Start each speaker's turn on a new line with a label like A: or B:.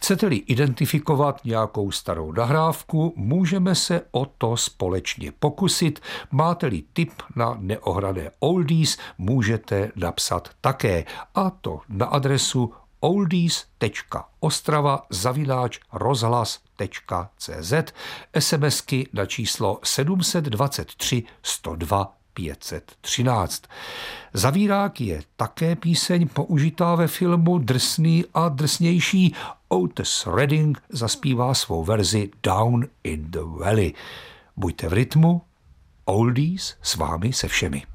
A: Chcete-li identifikovat nějakou starou nahrávku, můžeme se o to společně pokusit. Máte-li tip na neohrané oldies, můžete napsat také. A to na adresu oldies.ostrava@rozhlas.cz, SMSky na číslo 723 102 513. Zavírák je také píseň použitá ve filmu Drsný a drsnější. Otis Redding zaspívá svou verzi Down in the Valley. Buďte v rytmu, oldies s vámi se všemi.